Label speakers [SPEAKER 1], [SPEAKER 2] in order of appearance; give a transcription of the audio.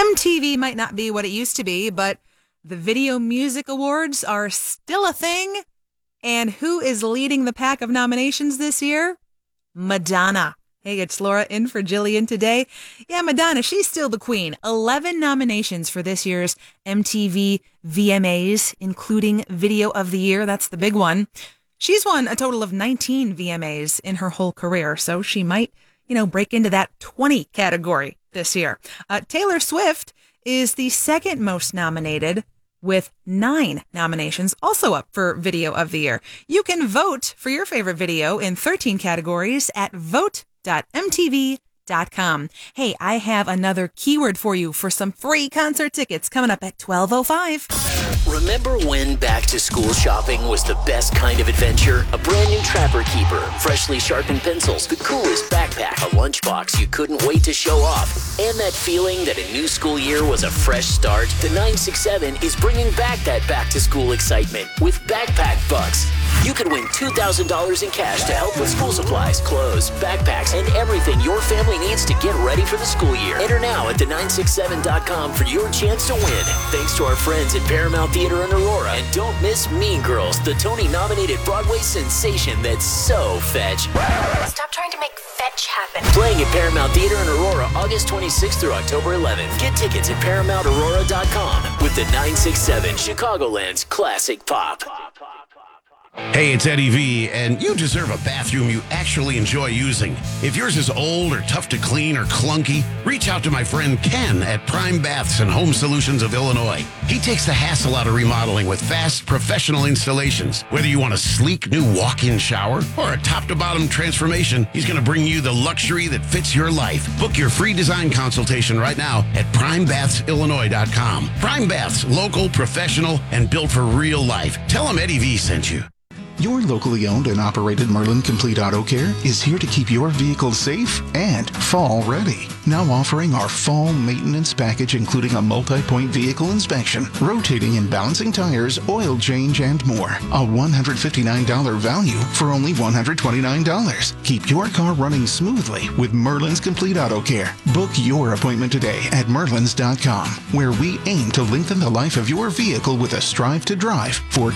[SPEAKER 1] MTV might not be what it used to be, but the Video Music Awards are still a thing. And who is leading the pack of nominations this year? Madonna. Hey, it's Laura in for Jillian today. Yeah, Madonna, she's still the queen. 11 nominations for this year's MTV VMAs, including Video of the Year. That's the big one. She's won a total of 19 VMAs in her whole career, so she might, break into that 20 category this year. Taylor Swift is the second most nominated with 9 nominations, also up for Video of the Year. You can vote for your favorite video in 13 categories at vote.mtv.com. Hey, I have another keyword for you for some free concert tickets coming up at 12:05.
[SPEAKER 2] Remember when back-to-school shopping was the best kind of adventure? A brand new Trapper Keeper, freshly sharpened pencils, the coolest backpack, a lunchbox you couldn't wait to show off, and that feeling that a new school year was a fresh start? The 967 is bringing back that back-to-school excitement with Backpack Bucks. You could win $2,000 in cash to help with school supplies, clothes, backpacks, and everything your family needs to get ready for the school year. Enter now at the967.com for your chance to win. Thanks to our friends at Paramount Theater in Aurora. And don't miss Mean Girls, the Tony-nominated Broadway sensation that's so fetch.
[SPEAKER 3] Stop trying to make fetch happen.
[SPEAKER 2] Playing at Paramount Theater in Aurora, August 26th through October 11th. Get tickets at ParamountAurora.com with the 967, Chicagoland's classic pop.
[SPEAKER 4] Hey, it's Eddie V, and you deserve a bathroom you actually enjoy using. If yours is old or tough to clean or clunky, reach out to my friend Ken at Prime Baths and Home Solutions of Illinois. He takes the hassle out of remodeling with fast, professional installations. Whether you want a sleek new walk-in shower or a top-to-bottom transformation, he's going to bring you the luxury that fits your life. Book your free design consultation right now at PrimeBathsIllinois.com. Prime Baths, local, professional, and built for real life. Tell him Eddie V sent you.
[SPEAKER 5] Your locally owned and operated Merlin Complete Auto Care is here to keep your vehicle safe and fall ready. Now offering our fall maintenance package, including a multi-point vehicle inspection, rotating and balancing tires, oil change, and more. A $159 value for only $129. Keep your car running smoothly with Merlin's Complete Auto Care. Book your appointment today at Merlins.com, where we aim to lengthen the life of your vehicle with a Strive to Drive for